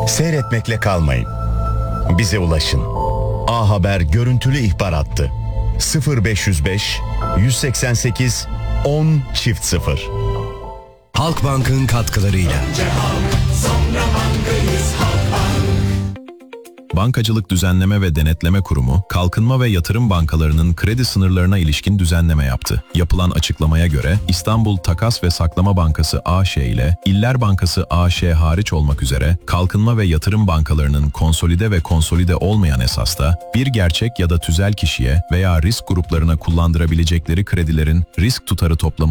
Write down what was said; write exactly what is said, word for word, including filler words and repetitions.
Seyretmekle kalmayın. Bize ulaşın. A Haber görüntülü ihbar hattı sıfır beş yüz beş yüz seksen sekiz on çift sıfır. Halkbank'ın katkılarıyla. Bankacılık Düzenleme ve Denetleme Kurumu, kalkınma ve yatırım bankalarının kredi sınırlarına ilişkin düzenleme yaptı. Yapılan açıklamaya göre İstanbul Takas ve Saklama Bankası A Ş ile İller Bankası A Ş hariç olmak üzere kalkınma ve yatırım bankalarının konsolide ve konsolide olmayan esasta bir gerçek ya da tüzel kişiye veya risk gruplarına kullandırabilecekleri kredilerin risk tutarı toplamı